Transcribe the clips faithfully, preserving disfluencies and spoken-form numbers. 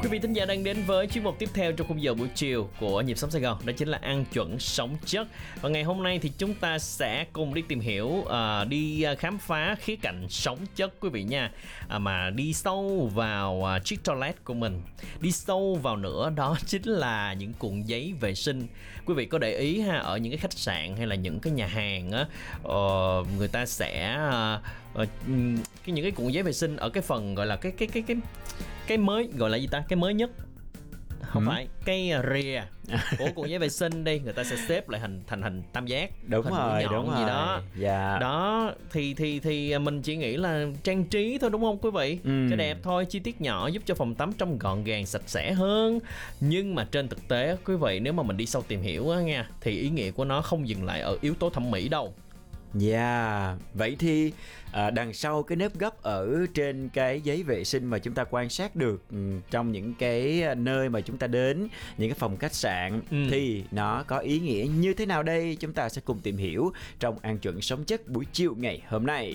Quý vị thính giả đang đến với chuyên mục tiếp theo trong khung giờ buổi chiều của Nhịp Sống Sài Gòn, đó chính là Ăn Chuẩn Sống Chất. Và ngày hôm nay thì chúng ta sẽ cùng đi tìm hiểu, uh, đi khám phá khía cạnh sống chất quý vị nha. À, mà đi sâu vào uh, chiếc toilet của mình, đi sâu vào nữa đó chính là những cuộn giấy vệ sinh. Quý vị có để ý ha, ở những cái khách sạn hay là những cái nhà hàng á, uh, người ta sẽ uh, uh, cái những cái cuộn giấy vệ sinh ở cái phần gọi là cái cái cái cái cái mới gọi là gì ta, cái mới nhất không ừ. phải cái rìa của cuộn giấy vệ sinh đi, người ta sẽ xếp lại hình thành hình tam giác, đúng hình rồi, nhọn đúng gì rồi. đó. Dạ. Đó thì thì thì mình chỉ nghĩ là trang trí thôi, đúng không quý vị? Ừ. Cho đẹp thôi, chi tiết nhỏ giúp cho phòng tắm trông gọn gàng sạch sẽ hơn. Nhưng mà trên thực tế quý vị, nếu mà mình đi sâu tìm hiểu á nha, thì ý nghĩa của nó không dừng lại ở yếu tố thẩm mỹ đâu. Dạ, yeah. Vậy thì à, đằng sau cái nếp gấp ở trên cái giấy vệ sinh mà chúng ta quan sát được um, trong những cái nơi mà chúng ta đến, những cái phòng khách sạn, ừ. thì nó có ý nghĩa như thế nào đây? Chúng ta sẽ cùng tìm hiểu trong Ăn Chuẩn Sống Chất buổi chiều ngày hôm nay.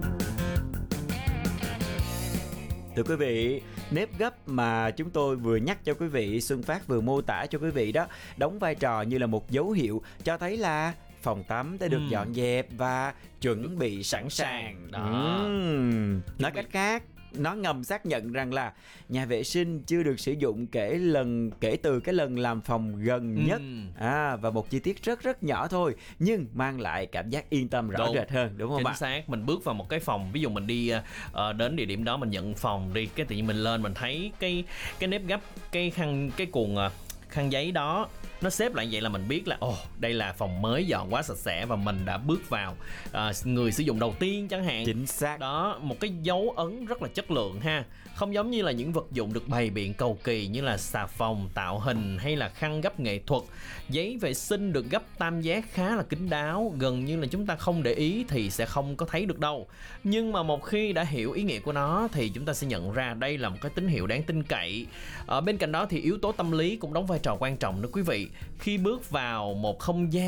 Thưa quý vị, nếp gấp mà chúng tôi vừa nhắc cho quý vị, Xuân Phát vừa mô tả cho quý vị đó, đóng vai trò như là một dấu hiệu cho thấy là phòng tắm đã được ừ. dọn dẹp và chuẩn bị sẵn sàng. Đó. Uhm. Nói cách khác, nó ngầm xác nhận rằng là nhà vệ sinh chưa được sử dụng kể lần kể từ cái lần làm phòng gần ừ. nhất. À, và một chi tiết rất rất nhỏ thôi nhưng mang lại cảm giác yên tâm rõ đúng. rệt hơn, đúng không Chính bạn? Chính xác, mình bước vào một cái phòng, ví dụ mình đi uh, đến địa điểm đó, mình nhận phòng đi, cái tự nhiên mình lên mình thấy cái cái nếp gấp, cái khăn, cái cuộn uh, khăn giấy đó nó xếp lại vậy là mình biết là ồ, oh, đây là phòng mới dọn quá sạch sẽ và mình đã bước vào uh, người sử dụng đầu tiên chẳng hạn. Chính xác. Đó, một cái dấu ấn rất là chất lượng ha. Không giống như là những vật dụng được bày biện cầu kỳ như là xà phòng, tạo hình hay là khăn gấp nghệ thuật. Giấy vệ sinh được gấp tam giác khá là kín đáo, gần như là chúng ta không để ý thì sẽ không có thấy được đâu. Nhưng mà một khi đã hiểu ý nghĩa của nó thì chúng ta sẽ nhận ra đây là một cái tín hiệu đáng tin cậy. Ở bên cạnh đó thì yếu tố tâm lý cũng đóng vai trò quan trọng nữa quý vị. Khi bước vào một không gian